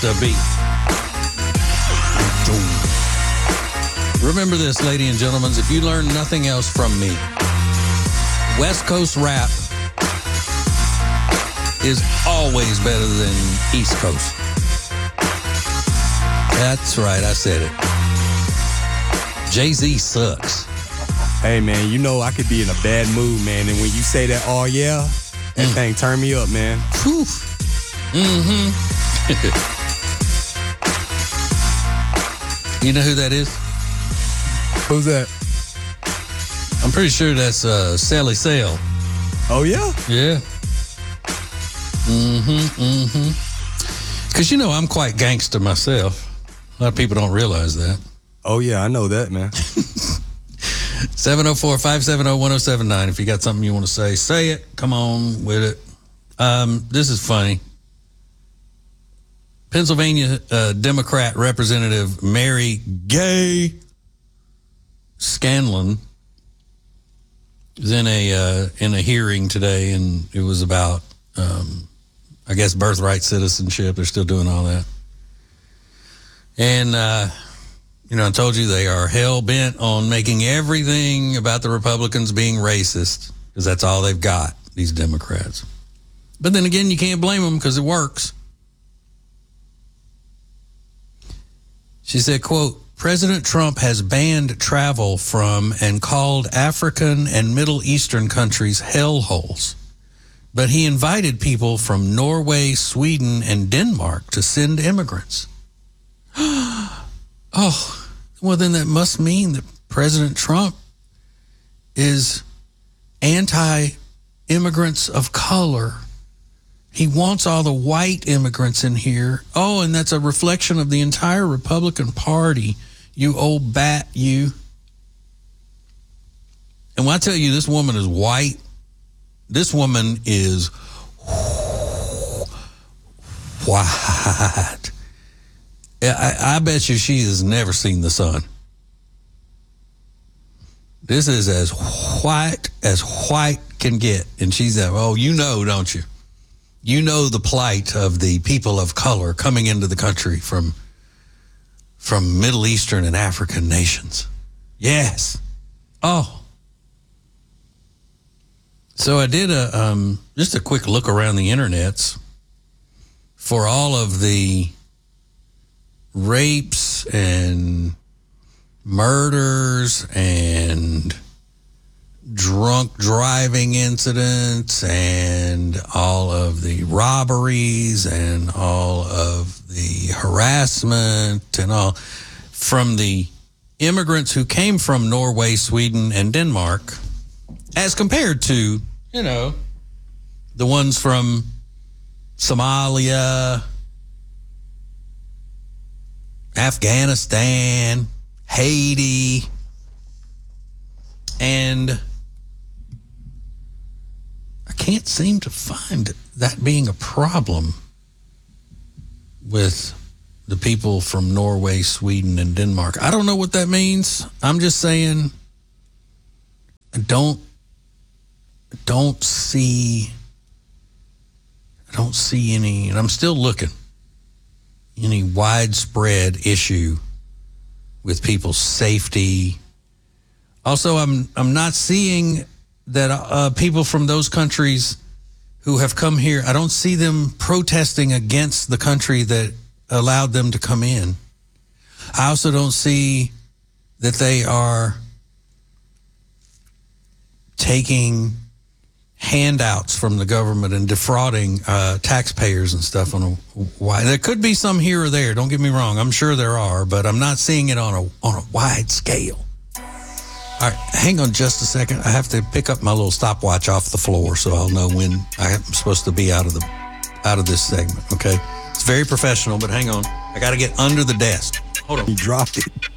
the beat. Remember this, ladies and gentlemen, if you learn nothing else from me, West Coast rap is always better than East Coast. That's right, I said it. Jay-Z sucks. Hey, man, you know I could be in a bad mood, man, and when you say that, oh, yeah, that thing turn me up, man. Whew. Mm-hmm. You know who that is? Who's that? I'm pretty sure that's Sally Sale. Oh, yeah? Yeah. Because, you know, I'm quite gangster myself. A lot of people don't realize that. Oh, yeah, I know that, man. 704-570-1079. If you got something you want to say it. Come on with it. This is funny. Pennsylvania Democrat Representative Mary Gay Scanlon was in a hearing today, and it was about, I guess, birthright citizenship. They're still doing all that. And, you know, I told you they are hell-bent on making everything about the Republicans being racist, because that's all they've got, these Democrats. But then again, you can't blame them because it works. She said, quote, President Trump has banned travel from and called African and Middle Eastern countries hellholes. But he invited people from Norway, Sweden, and Denmark to send immigrants. Oh, well, then that must mean that President Trump is anti-immigrants of color. He wants all the white immigrants in here. Oh, and that's a reflection of the entire Republican Party, you old bat, you. And when I tell you this woman is white, this woman is white. I bet you she has never seen the sun. This is as white can get. And she's like, oh, you know, don't you? You know the plight of the people of color coming into the country from Middle Eastern and African nations. Yes. Oh. So I did just a quick look around the internets for all of the rapes and murders and drunk driving incidents and all of the robberies and all of the harassment and all from the immigrants who came from Norway, Sweden, and Denmark, as compared to, you know, the ones from Somalia, Afghanistan, Haiti, and I can't seem to find that being a problem with the people from Norway, Sweden, and Denmark. I don't know what that means. I'm just saying I don't see any, and I'm still looking, any widespread issue with people's safety. Also, I'm not seeing that people from those countries who have come here, I don't see them protesting against the country that allowed them to come in. I also don't see that they are taking handouts from the government and defrauding taxpayers and stuff on a wide. There could be some here or there, don't get me wrong. I'm sure there are, but I'm not seeing it on a wide scale. All right, hang on just a second. I have to pick up my little stopwatch off the floor so I'll know when I'm supposed to be out of this segment, okay? It's very professional, but hang on. I got to get under the desk. Hold on. You dropped it.